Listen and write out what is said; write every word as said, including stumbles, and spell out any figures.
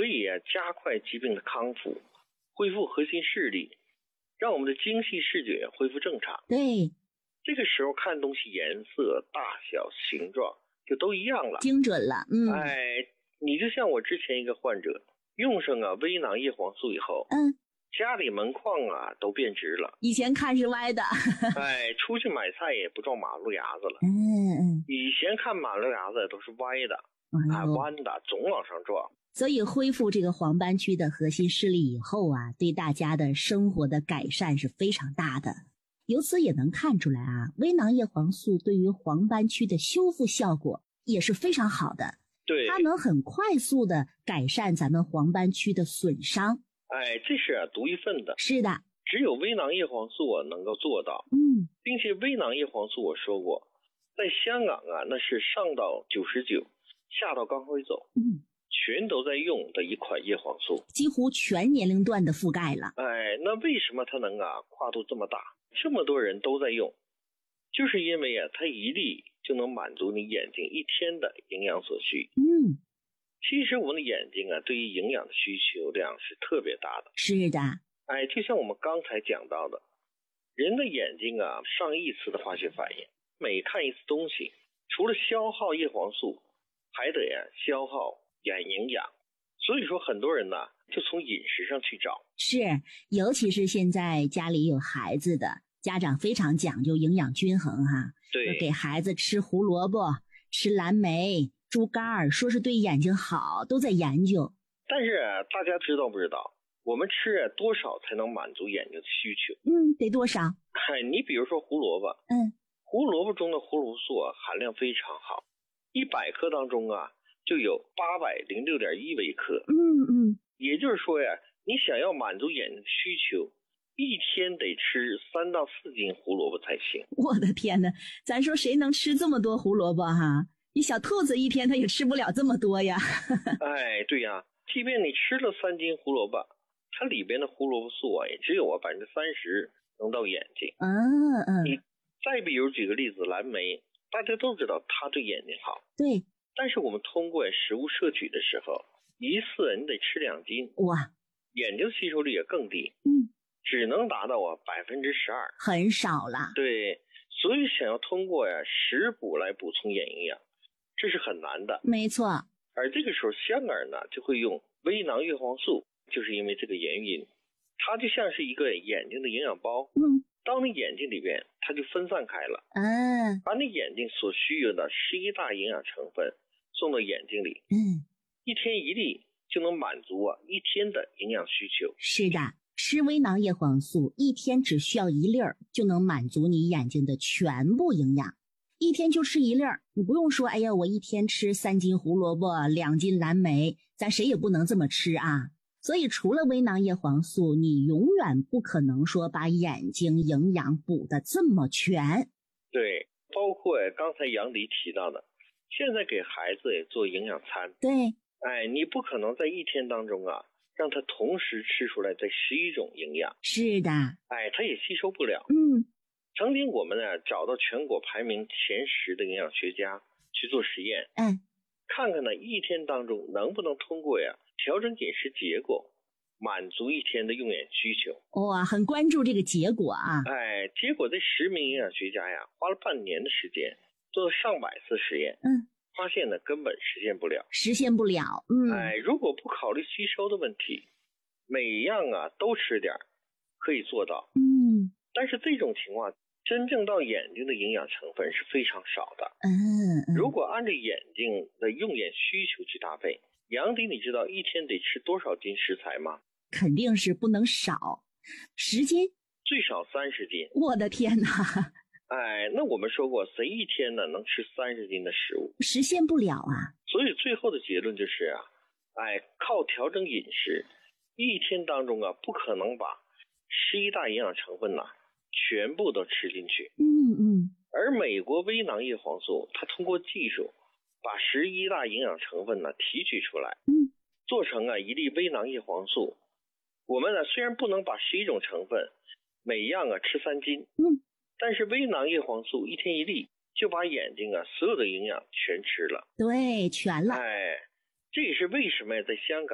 以啊，加快疾病的康复，恢复核心视力，让我们的精细视觉恢复正常。 对， 这个时候看东西颜色、大小、形状就都一样了， 精准了。嗯， 哎，你就像我之前一个患者，用上啊微囊叶黄素以后， 嗯， 家里门框啊都变直了， 以前看是歪的， 哎，出去买菜也不撞马路牙子了。 嗯嗯， 以前看马路牙子都是歪的， 哎呦， 啊弯的，总往上撞。 所以恢复这个黄斑区的核心视力以后啊，对大家的生活的改善是非常大的。由此也能看出来啊，微囊叶黄素对于黄斑区的修复效果也是非常好的。 对， 它能很快速的改善咱们黄斑区的损伤。 哎，这是啊独一份的。 是的， 只有微囊叶黄素啊能够做到。 嗯， 并且微囊叶黄素我说过，在香港啊那是上到九十九，下到刚会走， 嗯， 全都在用的一款叶黄素， 几乎全年龄段的覆盖了。 哎，那为什么它能啊跨度这么大，这么多人都在用？就是因为啊，它一粒就能满足你眼睛一天的营养所需。 嗯， 其实我们的眼睛啊，对于营养的需求量是特别大的。 是的， 哎，就像我们刚才讲到的，人的眼睛啊，上亿次的化学反应，每看一次东西，除了消耗叶黄素，还得呀、啊、消耗眼营养。所以说，很多人呢、啊、就从饮食上去找。 是，尤其是现在家里有孩子的家长非常讲究营养均衡哈。 对， 给孩子吃胡萝卜、吃蓝莓、猪肝儿，说是对眼睛好，都在研究。 但是、啊、大家知道不知道，我们吃啊多少才能满足眼睛的需求？ 嗯，得多少？ 哎，你比如说胡萝卜， 嗯， 胡萝卜中的胡萝卜素啊含量非常好，一百克当中啊就有八百零六点一微克。 嗯嗯， 也就是说呀，你想要满足眼睛的需求，一天得吃三到四斤胡萝卜才行。 我的天哪，咱说谁能吃这么多胡萝卜哈？你小兔子一天它也吃不了这么多呀。 哎，对呀，即便你吃了三斤胡萝卜，它里边的胡萝卜素啊也只有啊百分之三十能到眼睛。 嗯嗯。 你再比如举个例子，蓝莓，大家都知道它对眼睛好。 对。 但是我们通过食物摄取的时候，一次你得吃两斤， 哇， 眼睛吸收率也更低， 嗯， 只能达到啊百分之十二， 很少了。 对，所以想要通过呀食补来补充眼营养，这是很难的。 没错。 而这个时候香港人呢就会用微囊叶黄素，就是因为这个原因，它就像是一个眼睛的营养包。 嗯， 当你眼睛里边它就分散开了， 嗯， 把你眼睛所需要的十一大营养成分送到眼睛里， 嗯， 一天一粒就能满足啊一天的营养需求。 是的，吃微囊叶黄素一天只需要一粒儿，就能满足你眼睛的全部营养。一天就吃一粒儿，你不用说哎呀我一天吃三斤胡萝卜两斤蓝莓，咱谁也不能这么吃啊。所以除了微囊叶黄素，你永远不可能说把眼睛营养补得这么全。 对，包括刚才杨迪提到的，现在给孩子也做营养餐。 对， 哎，你不可能在一天当中啊让他同时吃出来这十一种营养。 是的， 哎，他也吸收不了。 嗯， 曾经我们呢找到全国排名前十的营养学家去做实验， 嗯， 看看呢一天当中能不能通过呀调整饮食结果，满足一天的用眼需求。 哇，很关注这个结果啊。 哎，结果这十名营养学家呀花了半年的时间，做了上百次实验， 嗯， 发现呢根本实现不了。 实现不了。嗯， 哎，如果不考虑吸收的问题，每样啊都吃点可以做到。 嗯， 但是这种情况真正到眼睛的营养成分是非常少的。 嗯， 如果按照眼睛的用眼需求去搭配，杨迪你知道一天得吃多少斤食材吗？ 肯定是不能少，十斤， 最少三十斤。 我的天哪！ 哎，那我们说过，谁一天呢能吃三十斤的食物？ 实现不了啊。 所以最后的结论就是啊，哎，靠调整饮食，一天当中啊不可能把十一大营养成分呐、啊、全部都吃进去。 嗯嗯。 而美国微囊叶黄素，它通过技术把十一大营养成分呢提取出来， 嗯， 做成啊一粒微囊叶黄素。我们呢虽然不能把十一种成分每样啊吃三斤， 嗯， 但是微囊叶黄素一天一粒，就把眼睛啊所有的营养全吃了。 对，全了。 哎，这也是为什么在香港